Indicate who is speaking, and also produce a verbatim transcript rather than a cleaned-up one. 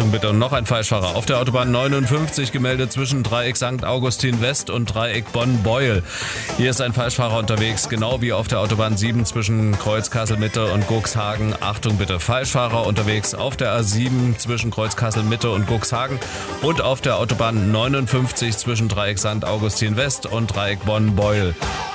Speaker 1: Achtung bitte, und noch ein Falschfahrer. Auf der Autobahn neunundfünfzig gemeldet zwischen Dreieck Sankt Augustin West und Dreieck Bonn-Beuel. Hier ist ein Falschfahrer unterwegs, genau wie auf der Autobahn sieben zwischen Kreuz Kassel-Mitte und Cuxhagen. Achtung bitte, Falschfahrer unterwegs auf der A sieben zwischen Kreuz Kassel-Mitte und Cuxhagen und auf der Autobahn neunundfünfzig zwischen Dreieck Sankt Augustin West und Dreieck Bonn-Beuel.